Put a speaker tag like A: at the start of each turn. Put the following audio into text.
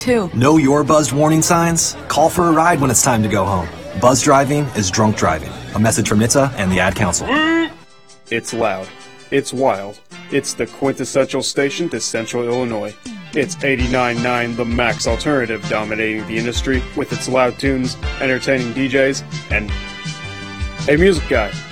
A: too.
B: Know your buzzed warning signs? Call for a ride when it's time to go home. Buzz driving is drunk driving. A message from NHTSA and the Ad Council.
C: It's loud. It's wild. It's the quintessential station to Central Illinois. It's 89.9 The Max Alternative dominating the industry with its loud tunes, entertaining DJs, and... Hey, music guy,